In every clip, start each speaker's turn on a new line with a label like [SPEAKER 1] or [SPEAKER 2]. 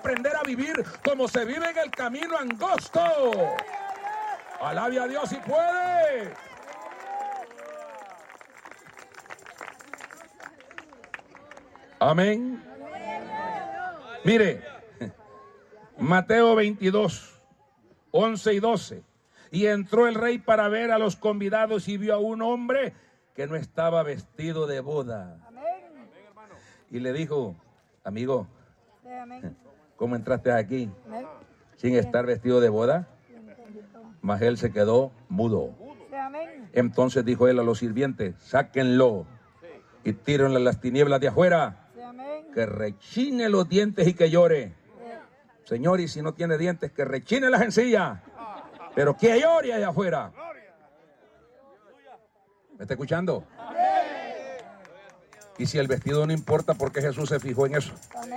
[SPEAKER 1] aprender a vivir como se vive en el camino angosto. Alabe a Dios si puede. Amén. Mire, Mateo 22, 11 y 12. Y entró el rey para ver a los convidados y vio a un hombre que no estaba vestido de boda. Y le dijo, amigo, ¿cómo entraste aquí sin estar vestido de boda? Mas él se quedó mudo. Entonces dijo él a los sirvientes, sáquenlo y tírenle las tinieblas de afuera, que rechine los dientes y que llore. Señor, y si no tiene dientes, que rechine las encías, pero que llore allá afuera. ¿Me está escuchando? Y si el vestido no importa, ¿por qué Jesús se fijó en eso?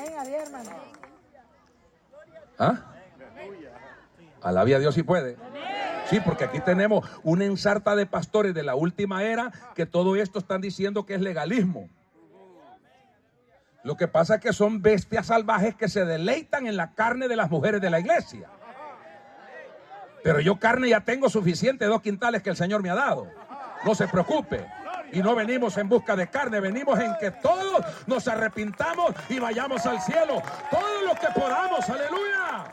[SPEAKER 1] ¿Ah? Alabe a Dios si puede. Sí, porque aquí tenemos una ensarta de pastores de la última era que todo esto están diciendo que es legalismo. Lo que pasa es que son bestias salvajes que se deleitan en la carne de las mujeres de la iglesia. Pero yo carne ya tengo suficiente, 2 quintales que el Señor me ha dado. No se preocupe. Y no venimos en busca de carne, venimos en que todos nos arrepintamos y vayamos al cielo. Todo lo que podamos, aleluya.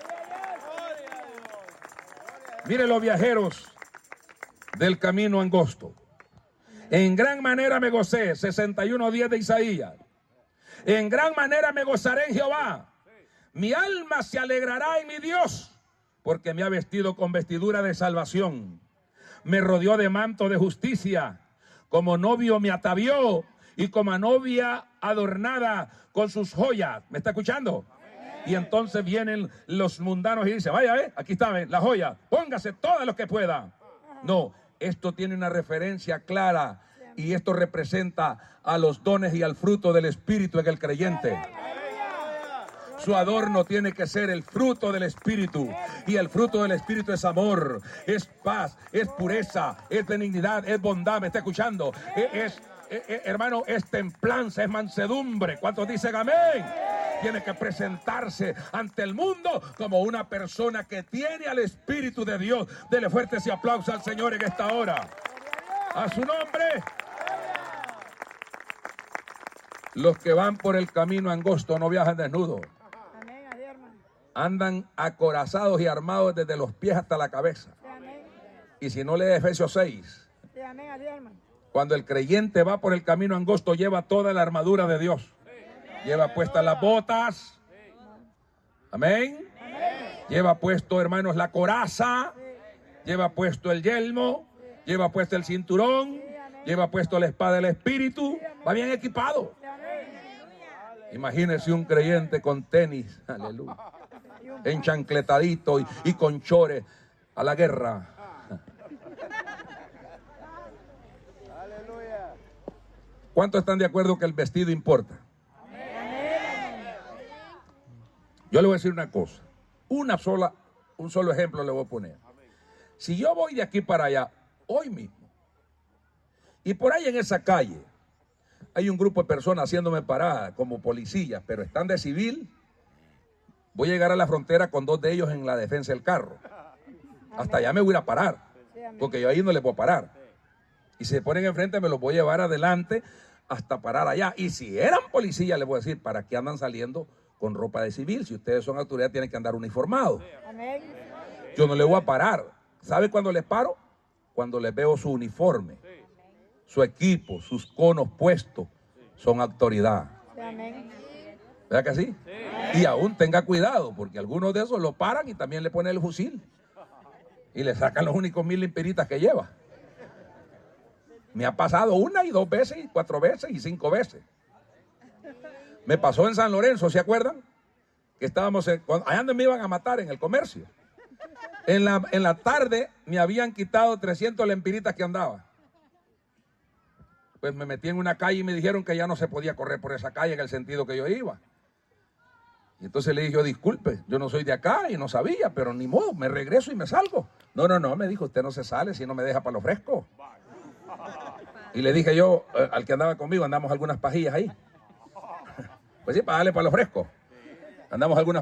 [SPEAKER 1] Mire los viajeros del camino angosto. En gran manera me gocé, 61:10 de Isaías. En gran manera me gozaré en Jehová. Mi alma se alegrará en mi Dios, porque me ha vestido con vestidura de salvación. Me rodeó de manto de justicia. Como novio me atavió y como novia adornada con sus joyas. ¿Me está escuchando? Y entonces vienen los mundanos y dicen, vaya, aquí está, la joya, póngase todo lo que pueda. No, esto tiene una referencia clara y esto representa a los dones y al fruto del Espíritu en el creyente. Su adorno tiene que ser el fruto del Espíritu. Y el fruto del Espíritu es amor, es paz, es pureza, es benignidad, es bondad. ¿Me está escuchando? Hermano, es templanza, es mansedumbre. ¿Cuántos dicen amén? Tiene que presentarse ante el mundo como una persona que tiene al Espíritu de Dios. Dele fuerte ese aplauso al Señor en esta hora. A su nombre. Los que van por el camino angosto no viajan desnudos. Andan acorazados y armados desde los pies hasta la cabeza. Y si no lee Efesios 6, cuando el creyente va por el camino angosto, lleva toda la armadura de Dios. Lleva puestas las botas. Amén. Lleva puesto, hermanos, la coraza. Lleva puesto el yelmo. Lleva puesto el cinturón. Lleva puesto la espada del Espíritu. Va bien equipado. Imagínese un creyente con tenis. Aleluya. Enchancletadito y con chores a la guerra. ¿Cuántos están de acuerdo que el vestido importa? Yo le voy a decir una cosa. Un solo ejemplo le voy a poner. Si yo voy de aquí para allá, hoy mismo, y por ahí en esa calle, hay un grupo de personas haciéndome parada como policías, pero están de civil, voy a llegar a la frontera con 2 de ellos en la defensa del carro. Hasta allá me voy a ir a parar, porque yo ahí no les puedo parar. Y si se ponen enfrente, me los voy a llevar adelante hasta parar allá. Y si eran policías, les voy a decir, ¿para qué andan saliendo con ropa de civil? Si ustedes son autoridad, tienen que andar uniformados. Yo no les voy a parar. ¿Sabe cuándo les paro? Cuando les veo su uniforme, su equipo, sus conos puestos, son autoridad. ¿Verdad que sí? Y aún tenga cuidado, porque algunos de esos lo paran y también le ponen el fusil. Y le sacan los únicos 1000 limpiritas que lleva. Me ha pasado 1 y 2 veces, y 4 veces, y 5 veces. Me pasó en San Lorenzo, ¿se acuerdan? Que estábamos, allá donde me iban a matar, en el comercio. En la tarde me habían quitado 300 lempiritas que andaba. Pues me metí en una calle y me dijeron que ya no se podía correr por esa calle en el sentido que yo iba. Y entonces le dije yo, disculpe, yo no soy de acá y no sabía, pero ni modo, me regreso y me salgo. No, me dijo, usted no se sale si no me deja para lo fresco. Y le dije yo, al que andaba conmigo, andamos algunas pajillas ahí. Pues sí, para darle para lo fresco. Andamos algunas